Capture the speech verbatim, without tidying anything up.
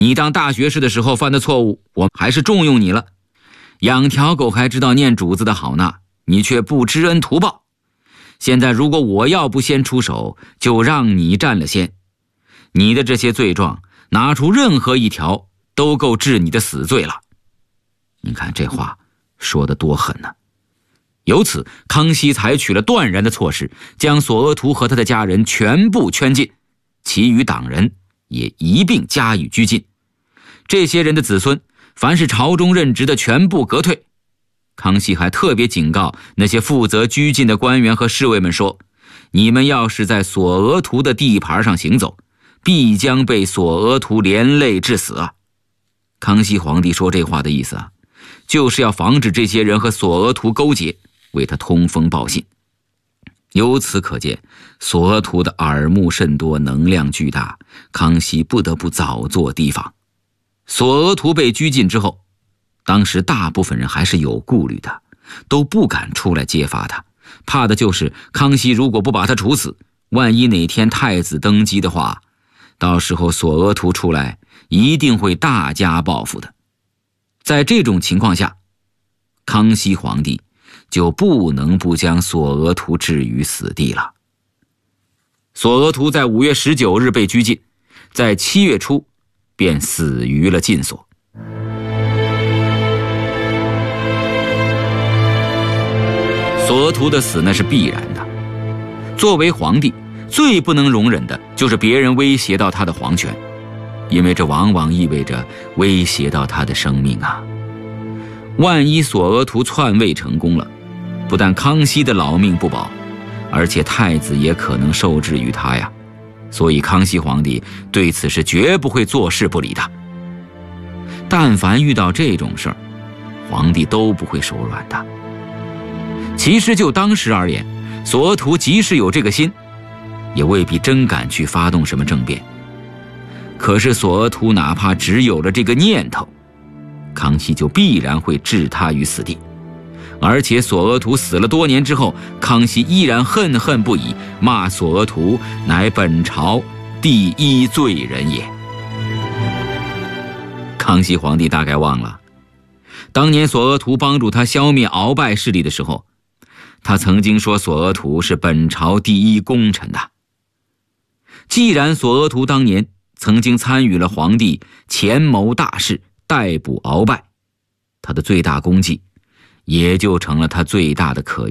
你当大学士的时候犯的错误，我还是重用你了。养条狗还知道念主子的好呢，你却不知恩图报。现在如果我要不先出手，就让你占了先。你的这些罪状，拿出任何一条都够治你的死罪了。你看这话说得多狠呢！由此，康熙采取了断然的措施，将索额图和他的家人全部圈禁，其余党人也一并加以拘禁。这些人的子孙，凡是朝中任职的全部革退。康熙还特别警告那些负责拘禁的官员和侍卫们说，你们要是在索额图的地盘上行走，必将被索额图连累致死啊！康熙皇帝说这话的意思啊，就是要防止这些人和索额图勾结，为他通风报信。由此可见，索额图的耳目甚多，能量巨大，康熙不得不早做提防。索额图被拘禁之后，当时大部分人还是有顾虑的，都不敢出来揭发他，怕的就是康熙如果不把他处死，万一哪天太子登基的话，到时候索额图出来一定会大加报复的。在这种情况下，康熙皇帝就不能不将索额图置于死地了。索额图在五月十九日被拘禁，在七月初便死于了禁所。索额图的死那是必然的，作为皇帝，最不能容忍的就是别人威胁到他的皇权，因为这往往意味着威胁到他的生命啊。万一索额图篡位成功了，不但康熙的老命不保，而且太子也可能受制于他呀。所以康熙皇帝对此是绝不会坐视不理的。但凡遇到这种事儿，皇帝都不会手软的。其实就当时而言，索额图即使有这个心，也未必真敢去发动什么政变。可是索额图哪怕只有了这个念头，康熙就必然会置他于死地。而且索额图死了多年之后，康熙依然恨恨不已，骂索额图乃本朝第一罪人也。康熙皇帝大概忘了，当年索额图帮助他消灭鳌拜势力的时候，他曾经说索额图是本朝第一功臣的。既然索额图当年曾经参与了皇帝前谋大事，逮捕鳌拜，他的最大功绩也就成了他最大的可疑。